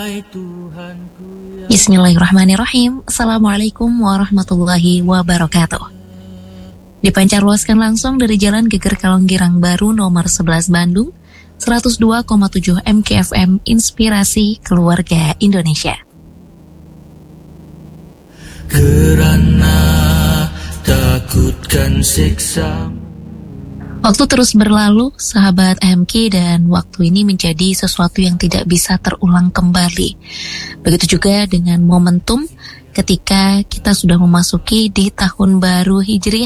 Bismillahirrahmanirrahim. Assalamualaikum warahmatullahi wabarakatuh. Dipancarluaskan langsung dari Jalan Geger Kalonggirang Baru nomor 11 Bandung, 102,7 MKFM Inspirasi Keluarga Indonesia. Kerana takutkan siksa. Waktu terus berlalu, sahabat MK, dan waktu ini menjadi sesuatu yang tidak bisa terulang kembali. Begitu juga dengan momentum ketika kita sudah memasuki di tahun baru Hijriah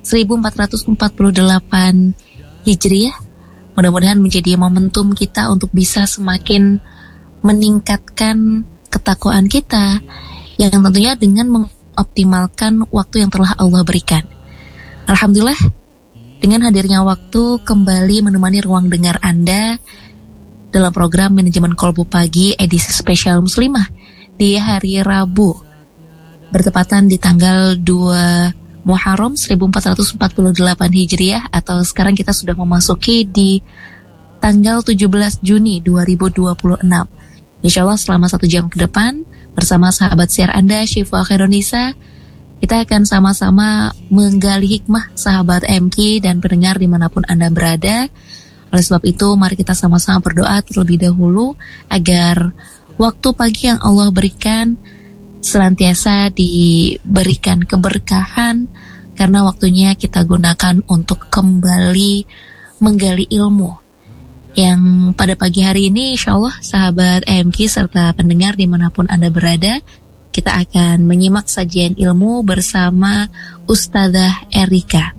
1448 Hijriah. Mudah-mudahan menjadi momentum kita untuk bisa semakin meningkatkan ketakwaan kita, yang tentunya dengan mengoptimalkan waktu yang telah Allah berikan. Alhamdulillah, dengan hadirnya waktu kembali menemani ruang dengar Anda dalam program Manajemen Kolbu Pagi edisi spesial Muslimah di hari Rabu, bertepatan di tanggal 2 Muharram 1448 Hijriah, atau sekarang kita sudah memasuki di tanggal 17 Juni 2026. Insya Allah selama 1 jam ke depan bersama sahabat siar Anda Syifa Khairunisa, kita akan sama-sama menggali hikmah sahabat MK dan pendengar dimanapun Anda berada. Oleh sebab itu, mari kita sama-sama berdoa terlebih dahulu agar waktu pagi yang Allah berikan senantiasa diberikan keberkahan, karena waktunya kita gunakan untuk kembali menggali ilmu. Yang pada pagi hari ini, insya Allah sahabat MK serta pendengar dimanapun Anda berada, kita akan menyimak sajian ilmu bersama Ustadzah Erika.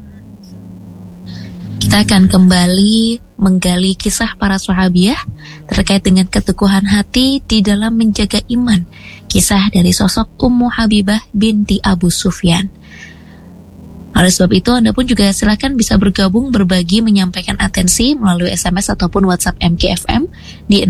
Kita akan kembali menggali kisah para sahabiah terkait dengan keteguhan hati di dalam menjaga iman. Kisah dari sosok Ummu Habibah binti Abu Sufyan. Oleh sebab itu, Anda pun juga silakan bisa bergabung, berbagi, menyampaikan atensi melalui SMS ataupun WhatsApp MKFM di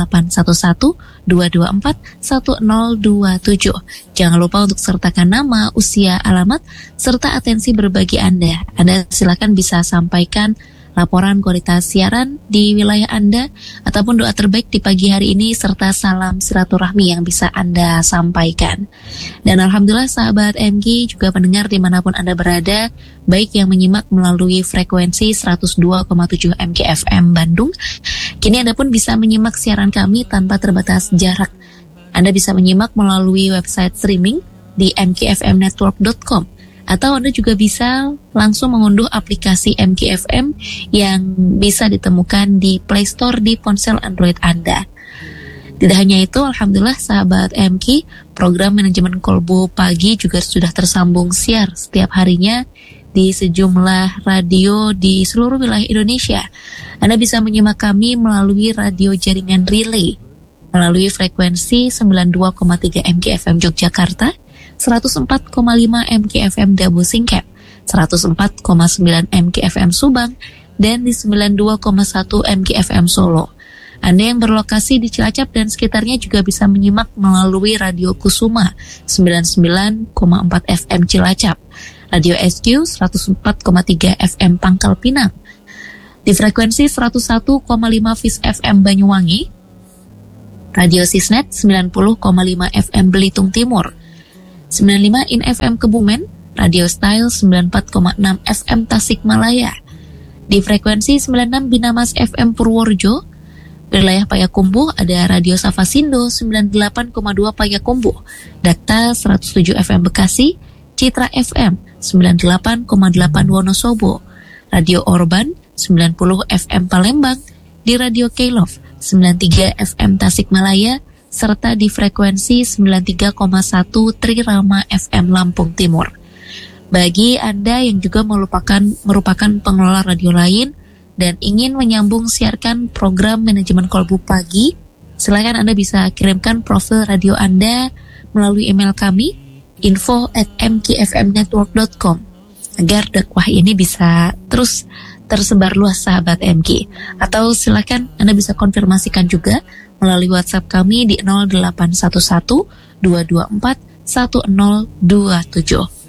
0811-224-1027. Jangan lupa untuk sertakan nama, usia, alamat, serta atensi berbagi Anda. Anda silakan bisa sampaikan laporan kualitas siaran di wilayah Anda, ataupun doa terbaik di pagi hari ini, serta salam silaturahmi yang bisa Anda sampaikan. Dan Alhamdulillah sahabat MG, juga pendengar dimanapun Anda berada, baik yang menyimak melalui frekuensi 102,7 MKFM Bandung, kini Anda pun bisa menyimak siaran kami tanpa terbatas jarak. Anda bisa menyimak melalui website streaming di mkfmnetwork.com, atau Anda juga bisa langsung mengunduh aplikasi MKFM yang bisa ditemukan di Play Store di ponsel Android Anda. Tidak hanya itu, Alhamdulillah sahabat MK, program Manajemen Kolbu Pagi juga sudah tersambung siar setiap harinya di sejumlah radio di seluruh wilayah Indonesia. Anda bisa menyimak kami melalui radio jaringan relay, melalui frekuensi 92,3 MKFM Yogyakarta, 104,5 MKFM Dabu Singkep, 104,9 MKFM Subang, dan di 92,1 MKFM Solo. Anda yang berlokasi di Cilacap dan sekitarnya juga bisa menyimak melalui Radio Kusuma 99,4 FM Cilacap, Radio SQ 104,3 FM Pangkal Pinang, di frekuensi 101,5 Fis FM Banyuwangi, Radio Sisnet 90,5 FM Belitung Timur, 95 In FM Kebumen, Radio Style 94,6 FM Tasikmalaya, di frekuensi 96 Binamas FM Purworejo. Wilayah Payakumbuh ada Radio Safasindo 98,2 Payakumbuh, Dakta 107 FM Bekasi, Citra FM 98,8 Wonosobo, Radio Orban 90 FM Palembang, di Radio K-Love 93 FM Tasikmalaya, serta di frekuensi 93,1 Trirama FM Lampung Timur. Bagi Anda yang juga merupakan pengelola radio lain dan ingin menyambung siarkan program Manajemen Kolbu Pagi, silakan Anda bisa kirimkan profil radio Anda melalui email kami, info@mkfmnetwork.com, agar dakwah ini bisa terus tersebar luas sahabat MK. Atau silakan Anda bisa konfirmasikan juga melalui WhatsApp kami di 0811 224 1027.